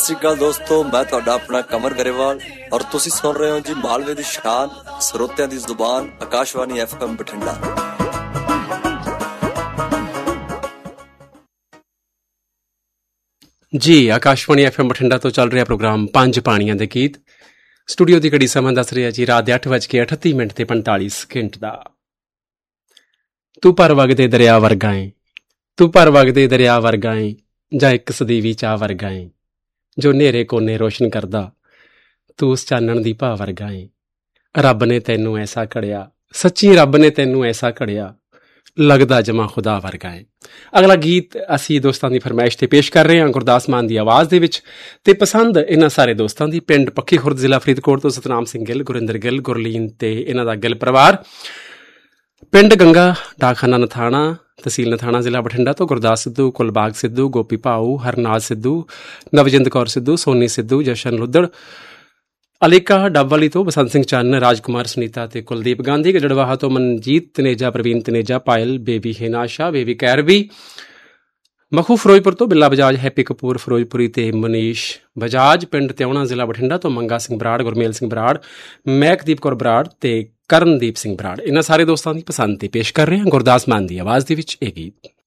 ਸਤਿ ਸ਼੍ਰੀ ਅਕਾਲ ਦੋਸਤੋ, ਮੈਂ ਤੁਹਾਡਾ ਆਪਣਾ ਕਮਰ ਗਰੇਵਾਲ ਔਰ ਤੁਸੀਂ ਸੁਣ ਰਹੇ ਹੋ ਜੀ ਮਾਲਵੇ ਦੀ ਸ਼ਾਨ, ਸਰੋਤਿਆਂ ਦੀ ਜ਼ੁਬਾਨ, ਆਕਾਸ਼ਵਾਣੀ FM ਬਠਿੰਡਾ। ਜੀ ਆਕਾਸ਼ਵਾਣੀ FM ਬਠਿੰਡਾ ਤੋਂ ਚੱਲ ਰਿਹਾ ਪ੍ਰੋਗਰਾਮ ਪੰਜ ਪਾਣੀਆਂ ਦੇ ਗੀਤ। ਸਟੂਡੀਓ ਦੀ ਘੜੀ ਸਮਾਂ ਦੱਸ ਰਿਹਾ ਜੀ ਰਾਤ ਦੇ 8:38 ਤੇ 45 ਸਕਿੰਟ ਦਾ। ਤੂੰ ਭਰ ਵਗਦੇ ਦਰਿਆ ਵਰਗਾ ਏ, ਤੂੰ ਭਰ ਵਗਦੇ ਦਰਿਆ ਵਰਗਾ ਏ, ਜਾਂ ਇੱਕ ਸਦੀਵੀ ਚਾਹ ਵਰਗਾ ਏ, ਜੋ ਨੇਰੇ ਕੋਨੇ ਰੋਸ਼ਨ ਕਰਦਾ, ਤੂੰ ਉਸ ਚਾਨਣ ਦੀ ਭਾਅ ਵਰਗਾ ਏ। ਰੱਬ ਨੇ ਤੈਨੂੰ ਐਸਾ ਘੜਿਆ, ਸੱਚੀ ਰੱਬ ਨੇ ਤੈਨੂੰ ਐਸਾ ਘੜਿਆ, ਲੱਗਦਾ ਜਮਾ ਖੁਦਾ ਵਰਗਾ ਏ। ਅਗਲਾ ਗੀਤ ਅਸੀਂ ਦੋਸਤਾਂ ਦੀ ਫਰਮਾਇਸ਼ ਤੇ ਪੇਸ਼ ਕਰ ਰਹੇ ਹਾਂ ਗੁਰਦਾਸ ਮਾਨ ਦੀ ਆਵਾਜ਼ ਦੇ ਵਿੱਚ, ਤੇ ਪਸੰਦ ਇਹਨਾਂ ਸਾਰੇ ਦੋਸਤਾਂ ਦੀ। ਪਿੰਡ ਪੱਖੀ ਖੁਰਦ, ਜ਼ਿਲ੍ਹਾ ਫਰੀਦਕੋਟ ਤੋਂ ਸਤਨਾਮ ਸਿੰਘ ਗਿੱਲ, ਗੁਰਿੰਦਰ ਗਿੱਲ, ਗੁਰਲੀਨ ਤੇ ਇਹਨਾਂ ਦਾ ਗਿੱਲ ਪਰਿਵਾਰ। ਪਿੰਡ ਗੰਗਾ, ਡਾਕਖਾਨਾ ਨਥਾਣਾ, ਤਹਿਸੀਲ ਨਥਾਣਾ, ਜ਼ਿਲ੍ਹਾ ਬਠਿੰਡਾ ਤੋਂ ਗੁਰਦਾਸ ਸਿੱਧੂ, ਕੁਲਬਾਗ ਸਿੱਧੂ, ਗੋਪੀ ਭਾਊ, ਹਰਨਾਜ ਸਿੱਧੂ, ਨਵਜਿੰਦ ਕੌਰ ਸਿੱਧੂ, ਸੋਨੀ ਸਿੱਧੂ, ਜਸ਼ਨ ਲੁੱਦੜ, ਅਲੀਕਾ ਡੱਬਵਾਲੀ ਤੋਂ ਬਸੰਤ ਸਿੰਘ ਚੰਨ, ਰਾਜਕੁਮਾਰ ਸੁਨੀਤਾ ਤੇ ਕੁਲਦੀਪ ਗਾਂਧੀ, ਗਜੜਵਾਹਾ ਤੋਂ ਮਨਜੀਤ ਤਨੇਜਾ, ਪ੍ਰਵੀਨ ਤਨੇਜਾ, ਪਾਇਲ, ਬੇਬੀ ਹਿਨਾ ਸ਼ਾਹ, ਬੇਬੀ ਕੈਰਬੀ, ਮਖੂ ਫਿਰੋਜ਼ਪੁਰ ਤੋਂ ਬਿੱਲਾ ਬਜਾਜ, ਹੈਪੀ ਕਪੂਰ ਫਿਰੋਜ਼ਪੁਰੀ ਤੇ ਮਨੀਸ਼ ਬਜਾਜ, ਪਿੰਡ ਤਿਉਣਾ, ਜ਼ਿਲ੍ਹਾ ਬਠਿੰਡਾ ਤੋਂ ਮੰਗਾ ਸਿੰਘ ਬਰਾੜ, ਗੁਰਮੇਲ ਸਿੰਘ ਬਰਾੜ, ਮਹਿਕਦੀਪ ਕੌਰ ਬਰਾੜ ਤੇ ਕਰਨਦੀਪ ਸਿੰਘ ਬਰਾੜ। ਇਹਨਾਂ ਸਾਰੇ ਦੋਸਤਾਂ ਦੀ ਪਸੰਦ ਤੇ ਪੇਸ਼ ਕਰ ਰਹੇ ਹਾਂ ਗੁਰਦਾਸ ਮਾਨ ਦੀ ਆਵਾਜ਼ ਦੇ ਵਿੱਚ ਇਹ ਗੀਤ।